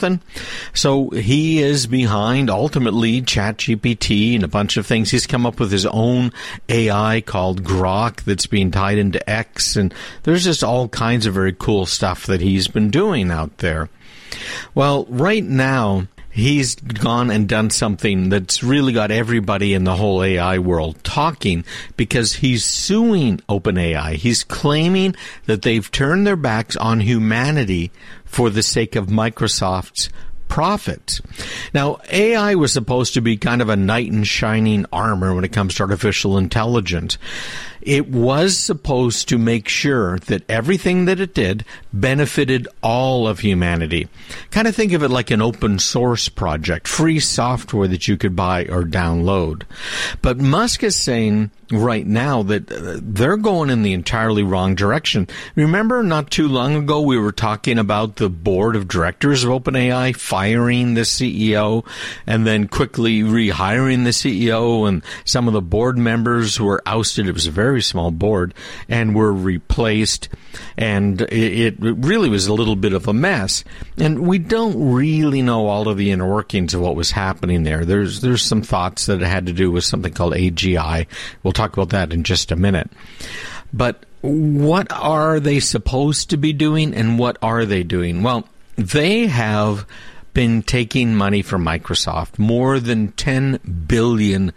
something. So he is behind, ultimately, ChatGPT and a bunch of things. He's come up with his own AI called Grok that's being tied into X, and there's just all kinds of very cool stuff that he's been doing out there. Well, right now, he's gone and done something that's really got everybody in the whole AI world talking, because he's suing OpenAI. He's claiming that they've turned their backs on humanity for the sake of Microsoft's profit. Now, AI was supposed to be kind of a knight in shining armor when it comes to artificial intelligence. It was supposed to make sure that everything that it did benefited all of humanity. Kind of think of it like an open source project, free software that you could buy or download. But Musk is saying right now that they're going in the entirely wrong direction. Remember, not too long ago, we were talking about the board of directors of OpenAI firing the CEO and then quickly rehiring the CEO, and some of the board members were ousted. It was a very small board, and were replaced, and it really was a little bit of a mess. And we don't really know all of the inner workings of what was happening there. There's some thoughts that it had to do with something called AGI. We'll talk about that in just a minute. But what are they supposed to be doing, and what are they doing? Well, they have been taking money from Microsoft, more than $10 billion.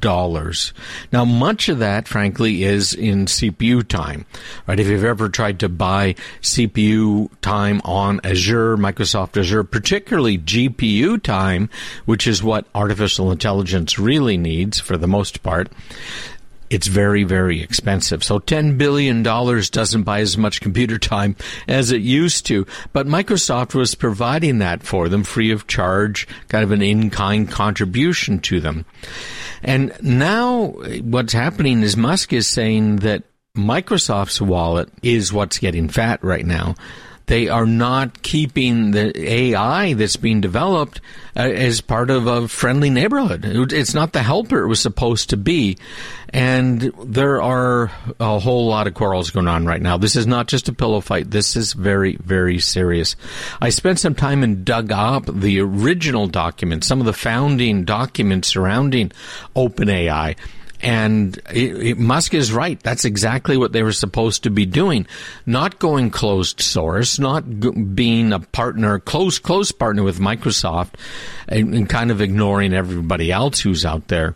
Now, much of that, frankly, is in CPU time, right? If you've ever tried to buy CPU time on Azure, Microsoft Azure, particularly GPU time, which is what artificial intelligence really needs for the most part, it's very, very expensive. So $10 billion doesn't buy as much computer time as it used to. But Microsoft was providing that for them free of charge, kind of an in-kind contribution to them. And now what's happening is Musk is saying that Microsoft's wallet is what's getting fat right now. They are not keeping the AI that's being developed as part of a friendly neighborhood. It's not the helper it was supposed to be. And there are a whole lot of quarrels going on right now. This is not just a pillow fight. This is very, very serious. I spent some time and dug up the original documents, some of the founding documents surrounding OpenAI. And Musk is right. That's exactly what they were supposed to be doing. Not going closed source, not being a partner, close partner with Microsoft, and kind of ignoring everybody else who's out there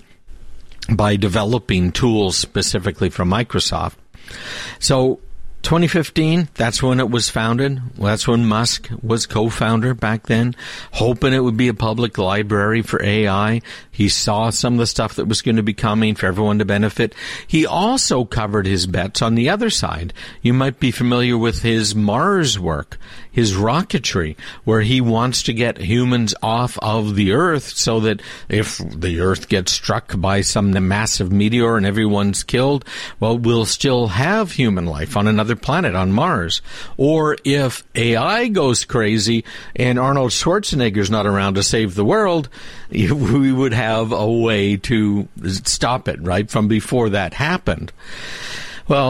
by developing tools specifically from Microsoft. So 2015, that's when it was founded. Well, that's when Musk was co-founder back then, hoping it would be a public library for AI. He saw some of the stuff that was going to be coming for everyone to benefit. He also covered his bets on the other side. You might be familiar with his Mars work, his rocketry, where he wants to get humans off of the Earth so that if the Earth gets struck by some massive meteor and everyone's killed, well, we'll still have human life on another planet, on Mars. Or if AI goes crazy and Arnold Schwarzenegger's not around to save the world, we would have a way to stop it, right, from before that happened. Well,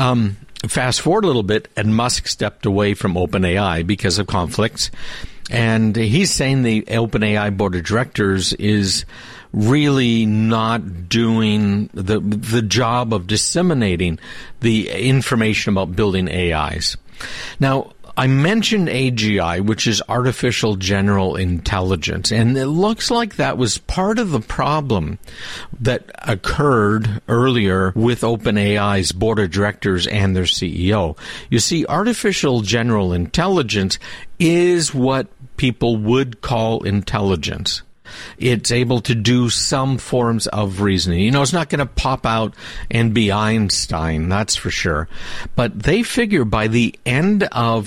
fast forward a little bit, and Musk stepped away from OpenAI because of conflicts. And he's saying the OpenAI board of directors is really not doing the job of disseminating the information about building AIs. Now, I mentioned AGI, which is Artificial General Intelligence, and it looks like that was part of the problem that occurred earlier with OpenAI's board of directors and their CEO. You see, Artificial General Intelligence is what people would call intelligence. It's able to do some forms of reasoning. You know, it's not going to pop out and be Einstein, that's for sure. But they figure by the end of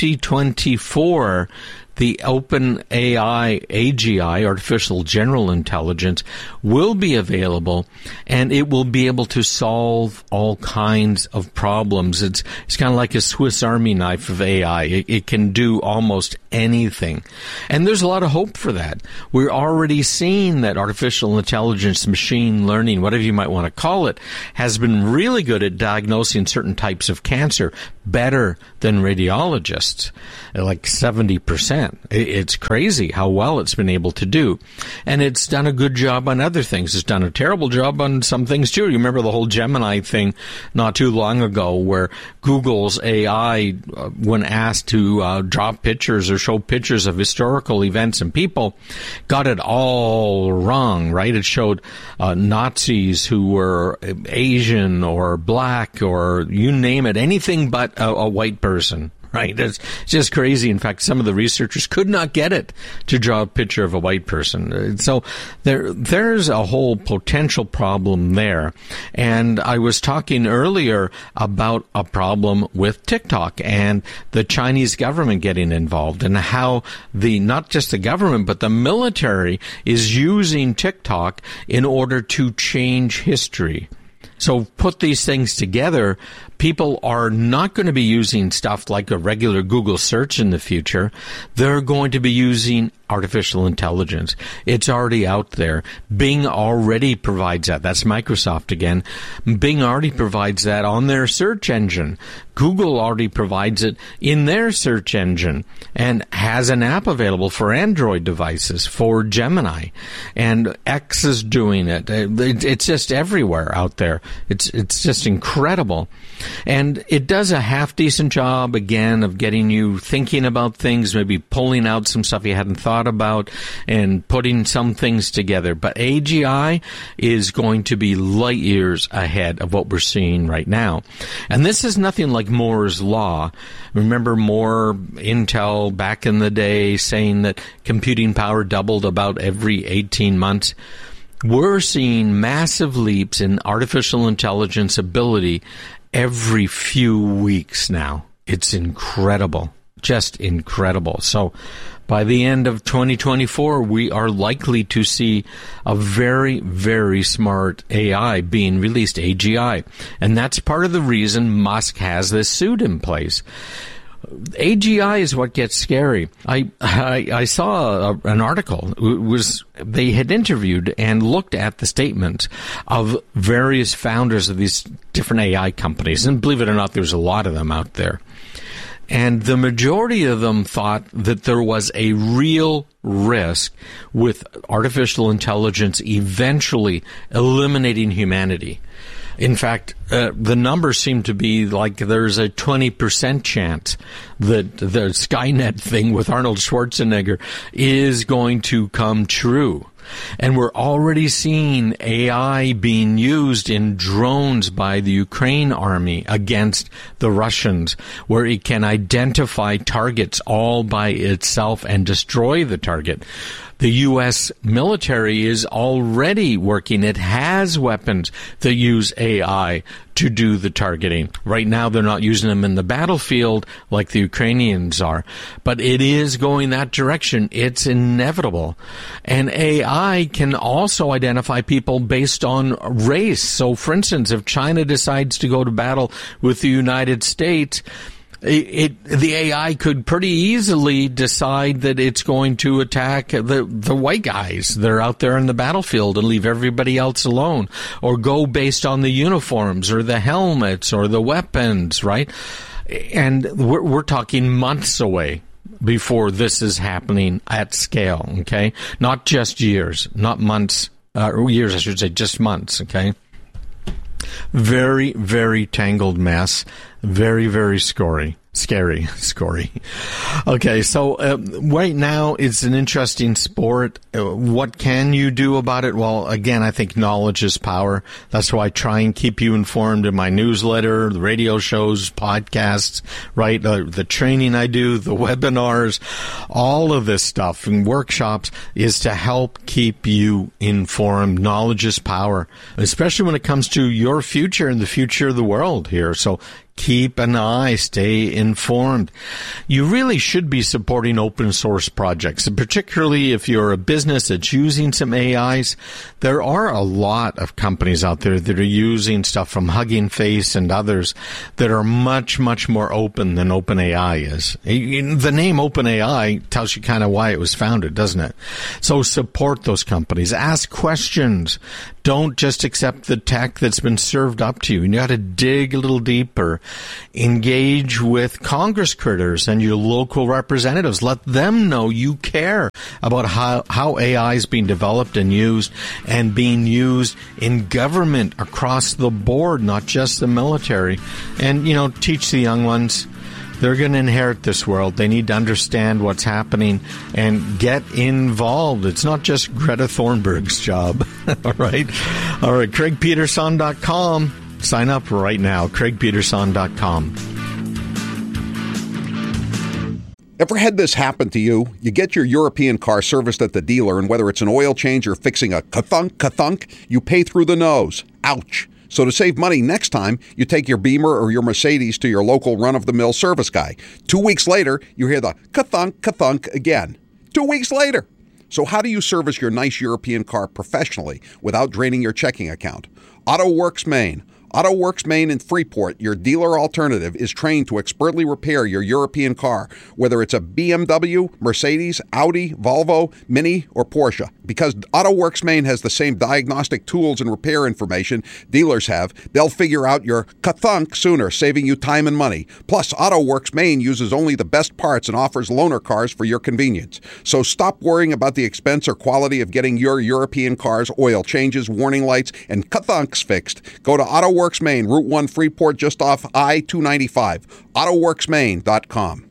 2024, the OpenAI AGI, Artificial General Intelligence, will be available, and it will be able to solve all kinds of problems. It's kind of like a Swiss Army knife of AI. It can do almost anything. And there's a lot of hope for that. We're already seeing that artificial intelligence, machine learning, whatever you might want to call it, has been really good at diagnosing certain types of cancer, better than radiologists, like 70%. 100%. It's crazy how well it's been able to do. And it's done a good job on other things. It's done a terrible job on some things, too. You remember the whole Gemini thing not too long ago where Google's AI, when asked to draw pictures or show pictures of historical events and people, got it all wrong, right? It showed Nazis who were Asian or black or you name it, anything but a white person. Right. It's just crazy. In fact, some of the researchers could not get it to draw a picture of a white person. So there's a whole potential problem there. And I was talking earlier about a problem with TikTok and the Chinese government getting involved and how not just the government, but the military is using TikTok in order to change history. So put these things together, people are not going to be using stuff like a regular Google search in the future. They're going to be using artificial intelligence. It's already out there. Bing already provides that. That's Microsoft again. Bing already provides that on their search engine. Google already provides it in their search engine and has an app available for Android devices for Gemini. And X is doing it. It's just everywhere out there. It's just incredible. And it does a half-decent job, again, of getting you thinking about things, maybe pulling out some stuff you hadn't thought about and putting some things together. But AGI is going to be light years ahead of what we're seeing right now. And this is nothing like Moore's Law. Remember Moore, Intel, back in the day, saying that computing power doubled about every 18 months? We're seeing massive leaps in artificial intelligence ability every few weeks now. It's incredible. Just incredible. So by the end of 2024, we are likely to see a very, very smart AI being released, AGI. And that's part of the reason Musk has this suit in place. AGI is what gets scary. I saw an article. They had interviewed and looked at the statements of various founders of these different AI companies. And believe it or not, there's a lot of them out there. And the majority of them thought that there was a real risk with artificial intelligence eventually eliminating humanity. In fact, the numbers seem to be like there's a 20% chance that the Skynet thing with Arnold Schwarzenegger is going to come true. And we're already seeing AI being used in drones by the Ukraine army against the Russians, where it can identify targets all by itself and destroy the target. The U.S. military is already working. It has weapons that use AI to do the targeting. Right now, they're not using them in the battlefield like the Ukrainians are, but it is going that direction. It's inevitable. And AI can also identify people based on race. So, for instance, if China decides to go to battle with the United States, the AI could pretty easily decide that it's going to attack the white guys that are out there in the battlefield and leave everybody else alone, or go based on the uniforms or the helmets or the weapons, right? And we're talking months away before this is happening at scale, okay? Not just years, not months, years, I should say, just months, okay? Very, very tangled mess. Very, very scary. Okay, so right now it's an interesting sport. What can you do about it? Well, again, I think knowledge is power. That's why I try and keep you informed in my newsletter, the radio shows, podcasts, right? The training I do, the webinars, all of this stuff and workshops is to help keep you informed. Knowledge is power, especially when it comes to your future and the future of the world here. So keep an eye, stay informed. You really should be supporting open source projects, and particularly if you're a business that's using some AIs. There are a lot of companies out there that are using stuff from Hugging Face and others that are much, much more open than OpenAI is. The name OpenAI tells you kind of why it was founded, doesn't it? So support those companies. Ask questions. Don't just accept the tech that's been served up to you. You got to dig a little deeper engage with Congress critters and your local representatives. Let them know you care about how AI is being developed and used in government across the board, not just the military. And, teach the young ones. They're going to inherit this world. They need to understand what's happening and get involved. It's not just Greta Thunberg's job. All right, CraigPeterson.com. Sign up right now, CraigPeterson.com. Ever had this happen to you? You get your European car serviced at the dealer, and whether it's an oil change or fixing a ka-thunk, you pay through the nose. Ouch. So to save money next time, you take your Beamer or your Mercedes to your local run-of-the-mill service guy. 2 weeks later, you hear the ka-thunk again. 2 weeks later. So how do you service your nice European car professionally without draining your checking account? AutoWorks Maine. AutoWorks Maine in Freeport, your dealer alternative, is trained to expertly repair your European car, whether it's a BMW, Mercedes, Audi, Volvo, Mini, or Porsche. Because AutoWorks Maine has the same diagnostic tools and repair information dealers have, they'll figure out your ka-thunk sooner, saving you time and money. Plus, AutoWorks Maine uses only the best parts and offers loaner cars for your convenience. So stop worrying about the expense or quality of getting your European car's oil changes, warning lights, and ka-thunks fixed. Go to AutoWorks Maine, Route 1 Freeport, just off I-295. AutoWorksMaine.com.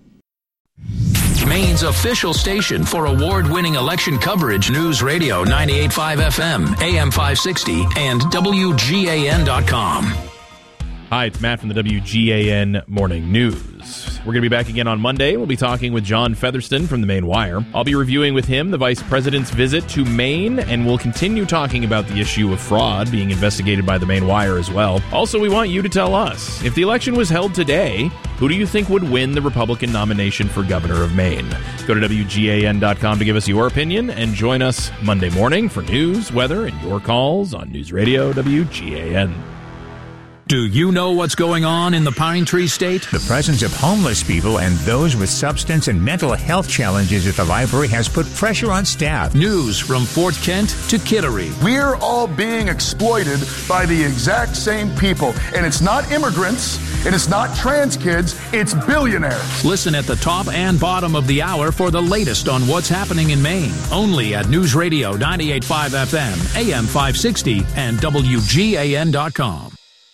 Maine's official station for award-winning election coverage, News Radio 98.5 FM, AM 560, and WGAN.com. Hi, it's Matt from the WGAN Morning News. We're going to be back again on Monday. We'll be talking with John Featherston from the Maine Wire. I'll be reviewing with him the Vice President's visit to Maine, and we'll continue talking about the issue of fraud being investigated by the Maine Wire as well. Also, we want you to tell us, if the election was held today, who do you think would win the Republican nomination for governor of Maine? Go to WGAN.com to give us your opinion, and join us Monday morning for news, weather, and your calls on News Radio WGAN. Do you know what's going on in the Pine Tree State? The presence of homeless people and those with substance and mental health challenges at the library has put pressure on staff. News from Fort Kent to Kittery. We're all being exploited by the exact same people. And it's not immigrants, and it's not trans kids, it's billionaires. Listen at the top and bottom of the hour for the latest on what's happening in Maine. Only at News Radio 98.5 FM, AM 560, and WGAN.com.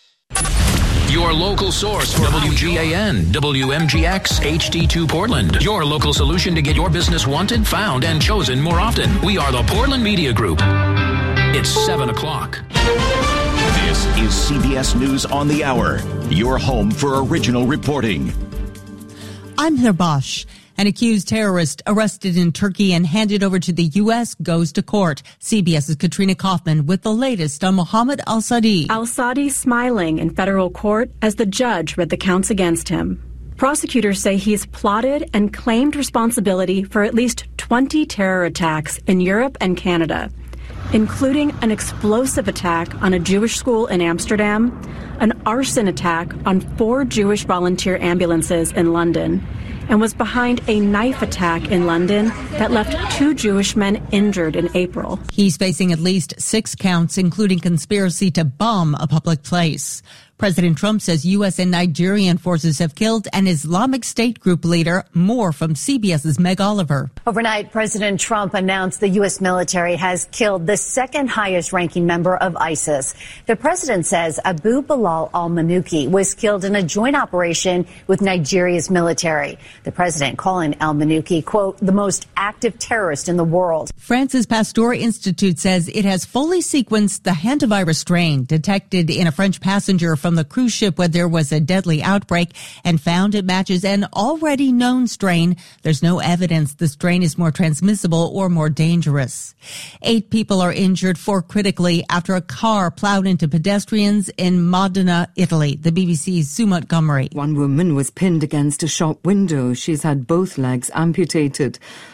Your local source for WGAN, WMGX, HD2 Portland. Your local solution to get your business wanted, found, and chosen more often. We are the Portland Media Group. It's 7 o'clock. This is CBS News on the Hour, your home for original reporting. I'm Heather Bosch. An accused terrorist arrested in Turkey and handed over to the U.S. goes to court. CBS's Katrina Kaufman with the latest on Mohammed al-Sadi. Al-Sadi smiling in federal court as the judge read the counts against him. Prosecutors say he's plotted and claimed responsibility for at least 20 terror attacks in Europe and Canada, including an explosive attack on a Jewish school in Amsterdam, an arson attack on 4 Jewish volunteer ambulances in London, and was behind a knife attack in London that left 2 Jewish men injured in April. He's facing at least 6 counts, including conspiracy to bomb a public place. President Trump says U.S. and Nigerian forces have killed an Islamic State group leader. More from CBS's Meg Oliver. Overnight, President Trump announced the U.S. military has killed the second highest ranking member of ISIS. The president says Abu Bilal al-Manuki was killed in a joint operation with Nigeria's military. The president calling al-Manuki, quote, the most active terrorist in the world. France's Pasteur Institute says it has fully sequenced the hantavirus strain detected in a French passenger from the cruise ship where there was a deadly outbreak and found it matches an already known strain. There's no evidence the strain is more transmissible or more dangerous. 8 people are injured, 4 critically, after a car plowed into pedestrians in Modena, Italy. The BBC's Sue Montgomery. One woman was pinned against a shop window. She's had both legs amputated.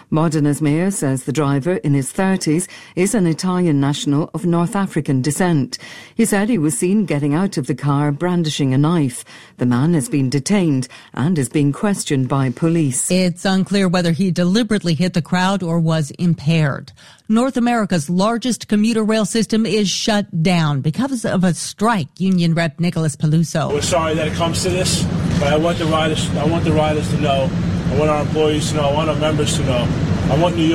Modena's mayor says the driver, in his 30s, is an Italian national of North African descent. He said he was seen getting out of the car brandishing a knife. The man has been detained and is being questioned by police. It's unclear whether he deliberately hit the crowd or was impaired. North America's largest commuter rail system is shut down because of a strike. Union Rep Nicholas Peluso. We're sorry that it comes to this, but I want the riders to know. I want our employees to know. I want our members to know. I want New York